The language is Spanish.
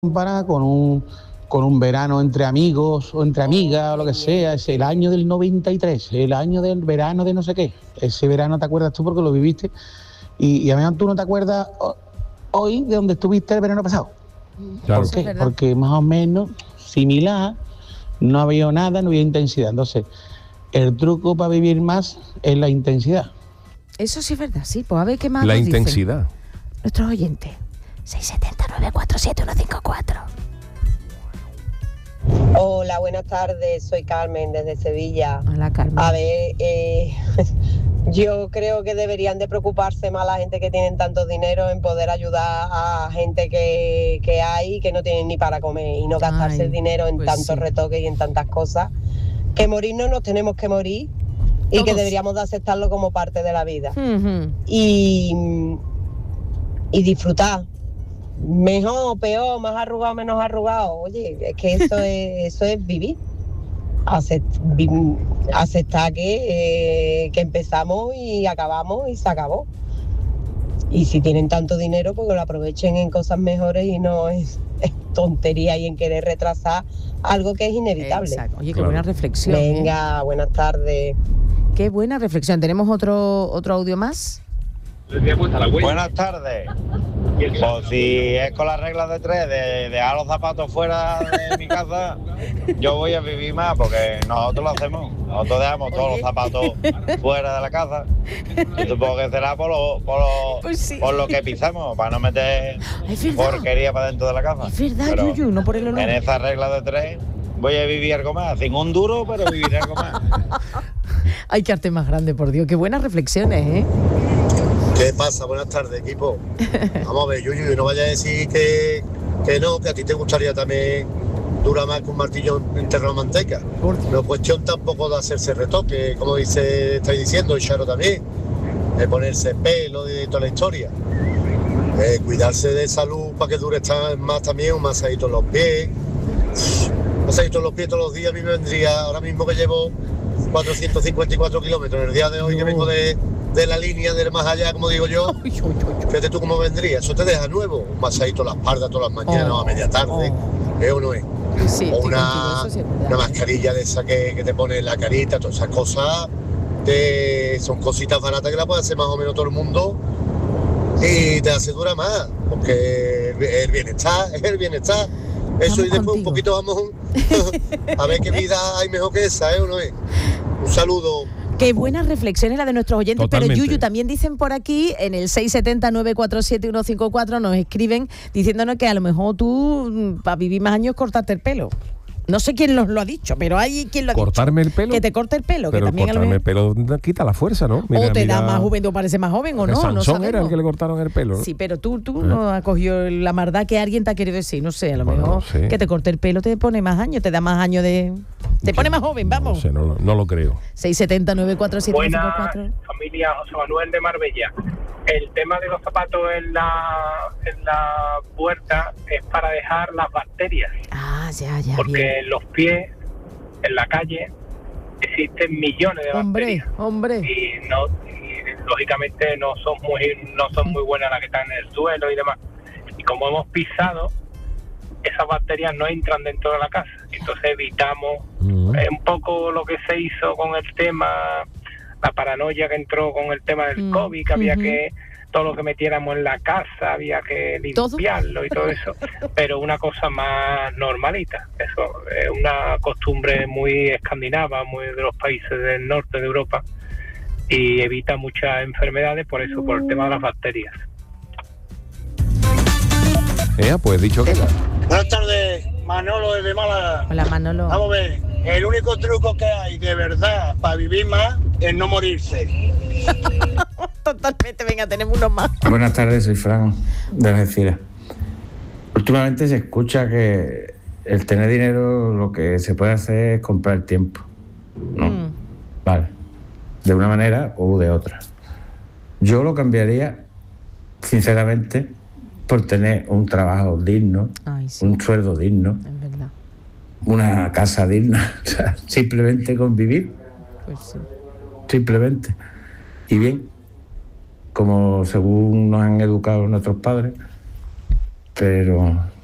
comparar con un verano entre amigos o entre amigas o lo que sea. Es el año del 93, el año del verano de no sé qué. Ese verano te acuerdas tú porque lo viviste y a lo mejor tú no te acuerdas hoy de donde estuviste el verano pasado. Claro. ¿Por qué? Porque más o menos similar, no había nada, no había intensidad. Entonces, el truco para vivir más es la intensidad. Eso sí es verdad, sí. Pues a ver qué más La nos dicen intensidad. nuestros oyentes. 670-947-154. Hola, buenas tardes. Soy Carmen desde Sevilla. Hola, Carmen. A ver, yo creo que deberían de preocuparse más la gente que tienen tanto dinero en poder ayudar a gente que hay que no tienen ni para comer y no gastarse el dinero en pues tantos sí. retoques y en tantas cosas. Que morirnos nos tenemos que morir y Todos. que deberíamos de aceptarlo como parte de la vida. Ujú. Y disfrutar. Mejor, peor, más arrugado, menos arrugado. Oye, es que eso es vivir. Aceptar que empezamos y acabamos y se acabó. Y si tienen tanto dinero, pues que lo aprovechen en cosas mejores y no es tontería y en querer retrasar algo que es inevitable. Exacto. Oye, qué Claro. buena reflexión. Venga, buenas tardes. Qué buena reflexión. ¿Tenemos otro audio más? Buenas tardes. Pues si es con las reglas de tres, de dejar los zapatos fuera de mi casa, yo voy a vivir más porque nosotros lo hacemos. Nosotros dejamos todos los zapatos fuera de la casa. Y supongo que será Pues sí. por lo que pisamos, para no meter Es verdad. porquería para dentro de la casa. Es verdad, Pero Yuyu, no por el olor. en esa regla de tres voy a vivir algo más. Sin un duro, pero vivir algo más. Hay que arte más grande, por Dios. Qué buenas reflexiones, ¿eh? ¿Qué pasa? Buenas tardes, equipo. Vamos a ver, Yuyu, no vayas a decir que no, que a ti te gustaría también durar más que un martillo enterrado en manteca. No es cuestión tampoco de hacerse retoque, como estáis diciendo, y Charo también, de ponerse pelo y toda la historia. Cuidarse de salud para que dure más también, un masajito en los pies. Masajito en los pies todos los días, a mí me vendría, ahora mismo que llevo 454 kilómetros, en el día de hoy que vengo de la línea del más allá, como digo yo, fíjate tú cómo vendría, eso te deja nuevo, un masajito en la espalda todas las mañanas a media tarde, ¿es o no es? Sí, O estoy una contigo, eso sí es verdad. una mascarilla de esa que te pone en la carita, todas esas cosas, son cositas baratas que la puede hacer más o menos todo el mundo y te hace dura más, porque el bienestar es el bienestar. Eso Estamos y después contigo. un poquito vamos a ver qué vida hay mejor que esa, ¿o no es? Un saludo. Qué buenas reflexiones la de nuestros oyentes. Totalmente. Pero Yuyu, también dicen por aquí, en el 670-947-154, nos escriben diciéndonos que a lo mejor tú, para vivir más años, cortarte el pelo. No sé quién nos lo ha dicho, pero hay quien lo ha ¿Cortarme dicho. el pelo? Que te corte el pelo. Pero que también a lo cortarme el mejor, pelo quita la fuerza, ¿no? o te da más juventud, o parece más joven, o no, no Sansón sabemos. era el que le cortaron el pelo, ¿no? Sí, pero tú no has cogido la maldad que alguien te ha querido decir. No sé, a lo mejor sí. que te corte el pelo te pone más años, te da más años de... Te pone más joven, vamos. No sé, no lo creo. 670-947-154. Buenas, familia José Manuel de Marbella. El tema de los zapatos en la puerta es para dejar las bacterias, Ah, ya, porque bien. en los pies, en la calle, existen millones de bacterias. Hombre. Y lógicamente no son muy buenas las que están en el suelo y demás. Y como hemos pisado, esas bacterias no entran dentro de la casa. Entonces evitamos un poco lo que se hizo con el tema, la paranoia que entró con el tema del COVID, que había que todo lo que metiéramos en la casa había que limpiarlo y todo eso, pero una cosa más normalita. Eso es una costumbre muy escandinava, muy de los países del norte de Europa, y evita muchas enfermedades por eso, por el tema de las bacterias. Pues dicho queda. Buenas tardes, Manolo desde Málaga. Hola, Manolo. Vamos a ver, el único truco que hay de verdad para vivir más es no morirse. Totalmente, venga, tenemos uno más. Buenas tardes, soy Fran de Algeciras. Últimamente se escucha que el tener dinero lo que se puede hacer es comprar tiempo, ¿no? Vale, de una manera u de otra. Yo lo cambiaría, sinceramente, por tener un trabajo digno, un sueldo digno, Es verdad. una casa digna, o sea, simplemente convivir, Pues sí. simplemente. Y bien, como según nos han educado nuestros padres, pero